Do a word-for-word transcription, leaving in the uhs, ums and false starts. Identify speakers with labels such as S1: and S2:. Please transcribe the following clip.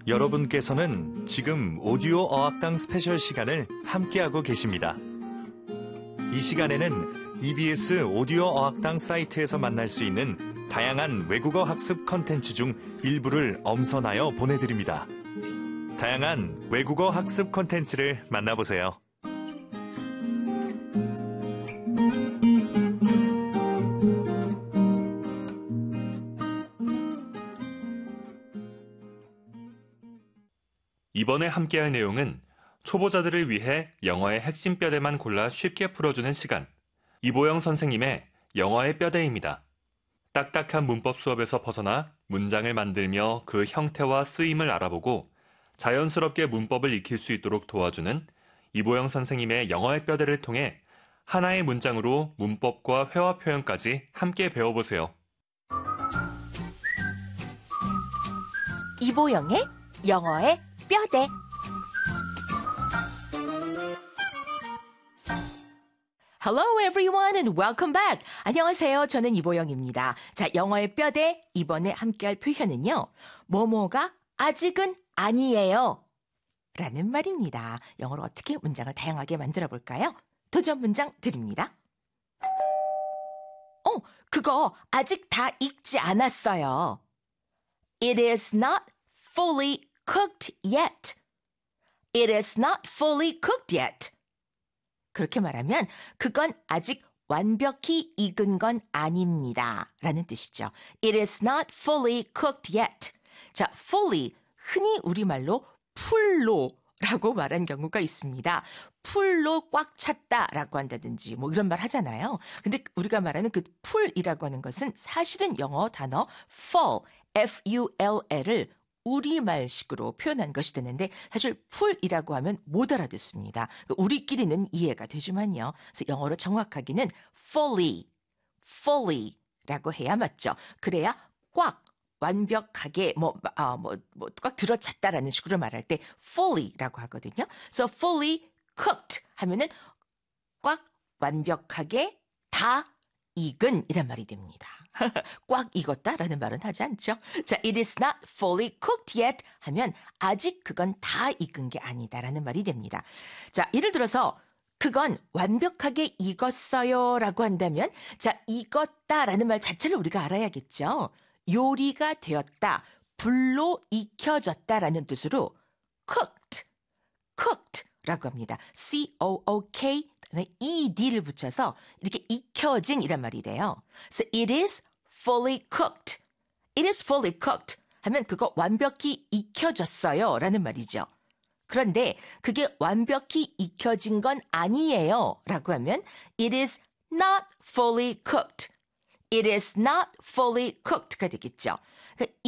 S1: 여러분께서는 지금 오디오 어학당 스페셜 시간을 함께하고 계십니다. 이 시간에는 이비에스 오디오 어학당 사이트에서 만날 수 있는 다양한 외국어 학습 컨텐츠 중 일부를 엄선하여 보내드립니다. 다양한 외국어 학습 컨텐츠를 만나보세요.
S2: 이번에 함께할 내용은 초보자들을 위해 영어의 핵심 뼈대만 골라 쉽게 풀어주는 시간, 이보영 선생님의 영어의 뼈대입니다. 딱딱한 문법 수업에서 벗어나 문장을 만들며 그 형태와 쓰임을 알아보고 자연스럽게 문법을 익힐 수 있도록 도와주는 이보영 선생님의 영어의 뼈대를 통해 하나의 문장으로 문법과 회화 표현까지 함께 배워보세요.
S3: 이보영의 영어의 뼈대. Hello everyone and welcome back. 안녕하세요. 저는 이보영입니다. 자, 영어의 뼈대 이번에 함께할 표현은요. 뭐뭐가 아직은 아니에요. 라는 말입니다. 영어로 어떻게 문장을 다양하게 만들어 볼까요? 도전 문장 드립니다. 어, 그거 아직 다 익지 않았어요. It is not fully cooked yet. It is not fully cooked yet. 그렇게 말하면 그건 아직 완벽히 익은 건 아닙니다. 라는 뜻이죠. It is not fully cooked yet. 자, fully, 흔히 우리말로 풀로 라고 말한 경우가 있습니다. 풀로 꽉 찼다라고 한다든지 뭐 이런 말 하잖아요. 근데 우리가 말하는 그 풀이라고 하는 것은 사실은 영어 단어 full, F-U-L-L을 우리말식으로 표현한 것이 되는데 사실 풀이라고 하면 못 알아듣습니다. 우리끼리는 이해가 되지만요. 그래서 영어로 정확하게는 fully, fully라고 해야 맞죠. 그래야 꽉, 완벽하게 뭐, 아, 뭐, 뭐, 꽉 들어찼다라는 식으로 말할 때 fully라고 하거든요. So fully cooked 하면은 꽉 완벽하게 다 익은 이란 말이 됩니다. 꽉 익었다라는 말은 하지 않죠. 자, it is not fully cooked yet 하면 아직 그건 다 익은 게 아니다라는 말이 됩니다. 자, 예를 들어서 그건 완벽하게 익었어요 라고 한다면 자, 익었다라는 말 자체를 우리가 알아야겠죠. 요리가 되었다, 불로 익혀졌다라는 뜻으로 cooked, cooked 라고 합니다. C-O-O-K 그다음에 E-D를 붙여서 이렇게 익혀진 이란 말이 돼요. So it is fully cooked. It is fully cooked 하면 그거 완벽히 익혀졌어요 라는 말이죠. 그런데 그게 완벽히 익혀진 건 아니에요 라고 하면 it is not fully cooked. It is not fully cooked가 되겠죠. 그러니까